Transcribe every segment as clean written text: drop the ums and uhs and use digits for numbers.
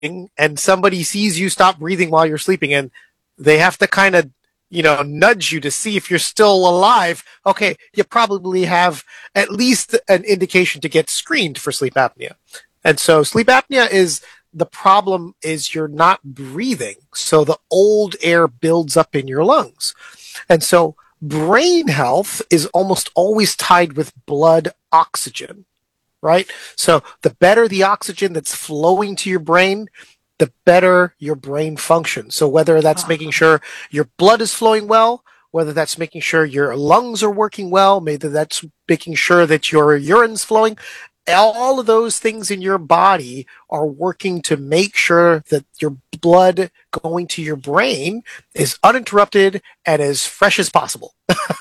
and somebody sees you stop breathing while you're sleeping, and they have to kind of, nudge you to see if you're still alive, okay, you probably have at least an indication to get screened for sleep apnea. And so sleep apnea the problem is you're not breathing. So the old air builds up in your lungs. And so brain health is almost always tied with blood oxygen, right? So the better the oxygen that's flowing to your brain, the better your brain functions. So whether that's making sure your blood is flowing well, whether that's making sure your lungs are working well, maybe that's making sure that your urine's flowing, all of those things in your body are working to make sure that your blood going to your brain is uninterrupted and as fresh as possible.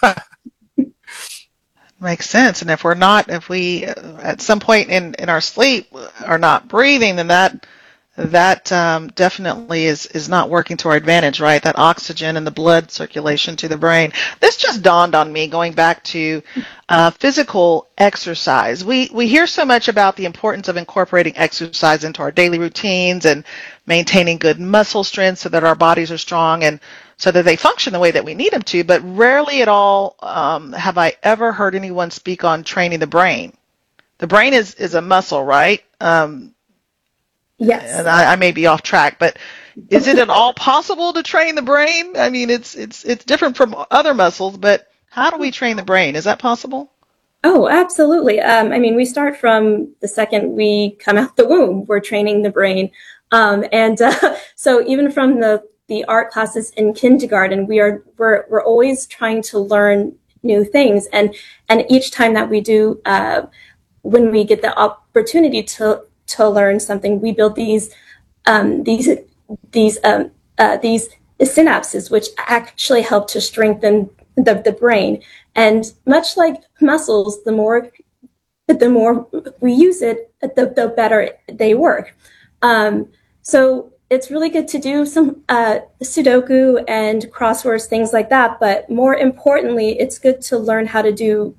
Makes sense. And if we at some point in our sleep are not breathing, then that definitely is not working to our advantage, right? That oxygen and the blood circulation to the brain. This just dawned on me going back to physical exercise. We hear so much about the importance of incorporating exercise into our daily routines and maintaining good muscle strength so that our bodies are strong and so that they function the way that we need them to, but rarely at all have I ever heard anyone speak on training the brain. The brain is a muscle, right? Yes. And I may be off track, but is it at all possible to train the brain? I mean, it's different from other muscles, but how do we train the brain? Is that possible? Oh, absolutely. We start from the second we come out the womb, we're training the brain. So even from the art classes in kindergarten, we're always trying to learn new things. And each time that we do, when we get the opportunity to learn something, we build these synapses, which actually help to strengthen the brain. And much like muscles, the more we use it, the better they work. So it's really good to do some Sudoku and crosswords, things like that. But more importantly, it's good to learn how to do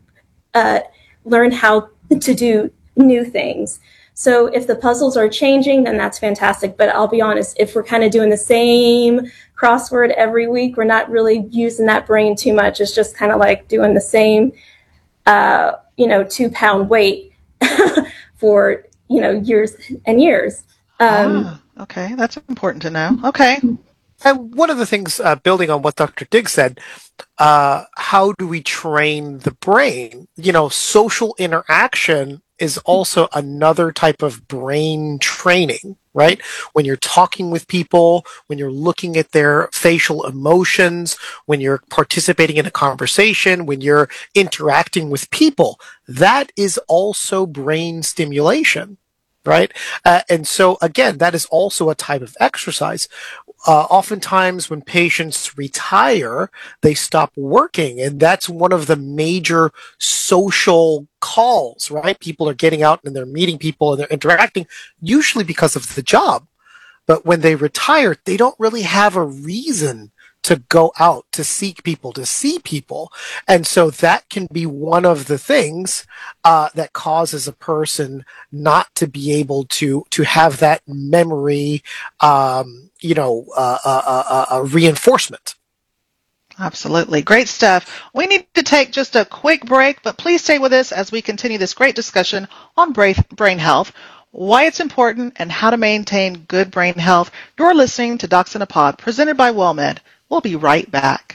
new things. So if the puzzles are changing, then that's fantastic. But I'll be honest, if we're kind of doing the same crossword every week, we're not really using that brain too much. It's just kind of like doing the same, 2-pound weight for, years and years. Okay. That's important to know. Okay. And one of the things, building on what Dr. Diggs said, how do we train the brain? Social interaction is also another type of brain training, right? When you're talking with people, when you're looking at their facial emotions, when you're participating in a conversation, when you're interacting with people, that is also brain stimulation, right? And so again, that is also a type of exercise. Oftentimes when patients retire, they stop working, and that's one of the major social calls, right? People are getting out and they're meeting people and they're interacting, usually because of the job. But when they retire, they don't really have a reason to go out, to seek people, to see people. And so that can be one of the things that causes a person not to be able to have that memory, reinforcement. Absolutely. Great stuff. We need to take just a quick break, but please stay with us as we continue this great discussion on brain health, why it's important, and how to maintain good brain health. You're listening to Docs in a Pod, presented by WellMed. We'll be right back.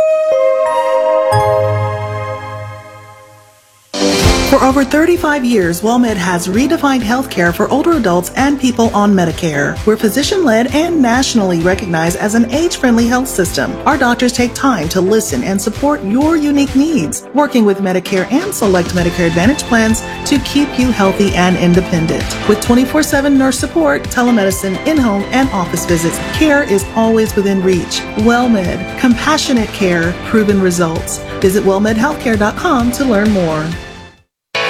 For over 35 years, WellMed has redefined healthcare for older adults and people on Medicare. We're physician-led and nationally recognized as an age-friendly health system. Our doctors take time to listen and support your unique needs, working with Medicare and select Medicare Advantage plans to keep you healthy and independent. With 24/7 nurse support, telemedicine, in-home, and office visits, care is always within reach. WellMed, compassionate care, proven results. Visit wellmedhealthcare.com to learn more.